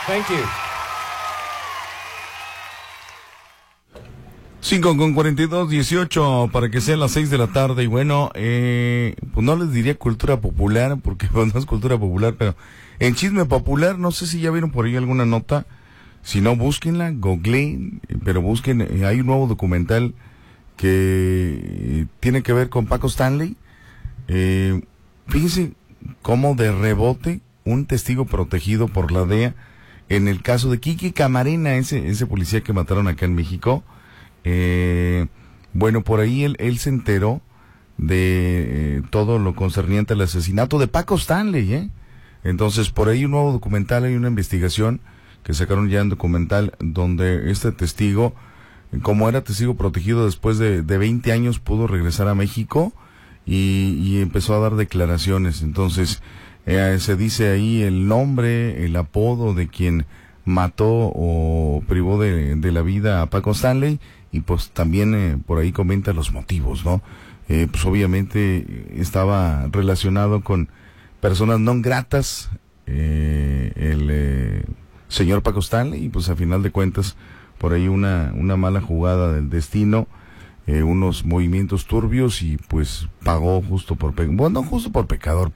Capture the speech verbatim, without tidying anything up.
Thank you. cinco con cuarenta y dos, dieciocho, para que sean las seis de la tarde. Y bueno, eh, pues no les diría cultura popular, porque pues no es cultura popular, pero en chisme popular, no sé si ya vieron por ahí alguna nota. Si no, búsquenla, googleen, pero busquen, eh, hay un nuevo documental que eh, tiene que ver con Paco Stanley. Eh, fíjense cómo de rebote un testigo protegido por la D E A en el caso de Kiki Camarena, ese, ese policía que mataron acá en México. Eh, bueno, por ahí él, él se enteró de eh, todo lo concerniente al asesinato de Paco Stanley, ¿eh? Entonces, por ahí un nuevo documental, hay una investigación que sacaron ya en documental, donde este testigo, como era testigo protegido después de, de veinte años, pudo regresar a México y, y empezó a dar declaraciones. Entonces, eh, se dice ahí el nombre, el apodo de quien mató o privó de, de la vida a Paco Stanley, y pues también eh, por ahí comenta los motivos, ¿no? Eh, pues obviamente estaba relacionado con personas no gratas, eh, el eh, señor Paco Stanley, y pues a final de cuentas por ahí una, una mala jugada del destino, eh, unos movimientos turbios, y pues pagó justo por, pe bueno, no justo por pecador,